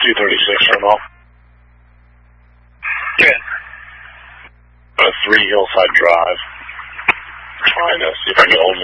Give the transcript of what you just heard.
236 terminal. Yeah. 3 Hillside Drive. Trying to see if I can get hold of